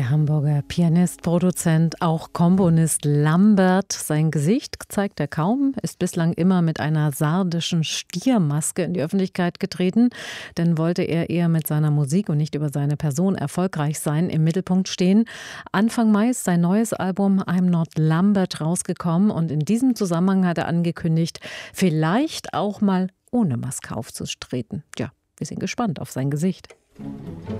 Der Hamburger Pianist, Produzent, auch Komponist Lambert. Sein Gesicht zeigt er kaum, ist bislang immer mit einer sardischen Stiermaske in die Öffentlichkeit getreten. Denn wollte er eher mit seiner Musik und nicht über seine Person erfolgreich sein, im Mittelpunkt stehen. Anfang Mai ist sein neues Album I'm Not Lambert rausgekommen und in diesem Zusammenhang hat er angekündigt, vielleicht auch mal ohne Maske aufzutreten. Ja, wir sind gespannt auf sein Gesicht.